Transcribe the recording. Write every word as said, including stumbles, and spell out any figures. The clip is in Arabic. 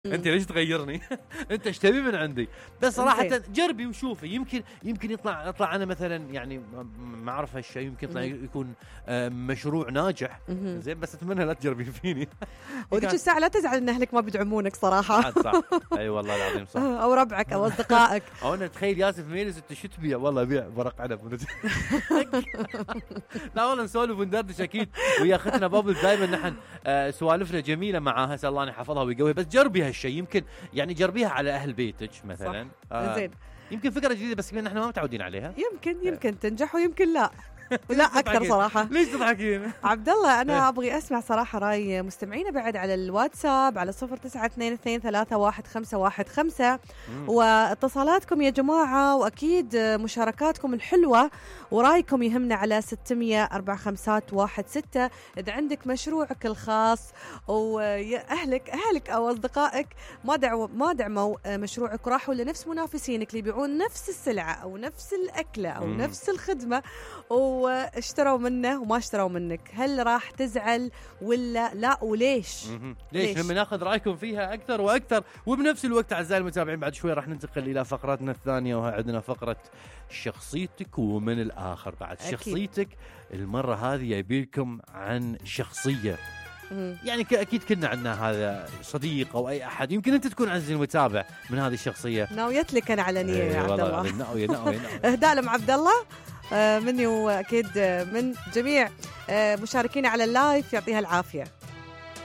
انت ليش تغيرني؟ انت ايش تبي من عندي؟ بس صراحه جربي وشوفي، يمكن يمكن يطلع اطلع انا مثلا يعني ما اعرف هالشيء، يمكن يطلع يكون مشروع ناجح زين، بس اتمنى لا تجربي فيني. وديك الساعه لا تزعل ان اهلك ما بيدعمونك صراحه. صح اي والله العظيم صح. او ربعك او اصدقائك. او انا تخيل ياسف ميلز انت شو تبيع؟ والله ابيع ورق عنب. لا والله نسولف وندردش اكيد ويا اختنا بابل دائما نحن آه سوالفنا جميله معاها، اسال الله ان يحفظها ويقويها. بس جربي هالشيء، يمكن يعني جربيها على اهل بيتك مثلا. آه زين، يمكن فكره جديده بس نحن ما متعودين عليها. يمكن يمكن تنجح ويمكن لا. لا أكثر صراحة. ليش تضحكين؟ عبد الله أنا أبغي أسمع صراحة رأي مستمعينا بعد على الواتساب على صفر تسعة اثنين اثنين ثلاثة واحد خمسة واحد خمسة، واتصالاتكم يا جماعة، وأكيد مشاركاتكم الحلوة ورأيكم يهمنا على ستمية أربعة خمسات واحد ستة. إذا عندك مشروعك الخاص وأهلك أهلك أو أصدقائك ما دعوا ما دعموا مشروعك، راحوا لنفس منافسينك اللي يبيعون نفس السلعة أو نفس الأكلة أو مم. نفس الخدمة واشتروا منه وما اشتروا منك، هل راح تزعل ولا لا؟ وليش؟ ليش؟ لما ناخذ رايكم فيها اكثر واكثر. وبنفس الوقت اعزائي المتابعين بعد شوي راح ننتقل الى فقرتنا الثانيه، وهي عندنا فقره شخصيتك ومن الاخر. بعد أكيد. شخصيتك المره هذه يبيكم عن شخصيه يعني اكيد كنا عندنا هذا صديق او اي احد، يمكن انت تكون عزيزي المتابع من هذه الشخصيه. ناويت لك انا على نيه يا عبد الله. ناويه ناويه اهداء لم عبد الله مني واكيد من جميع مشاركين على اللايف، يعطيها العافيه.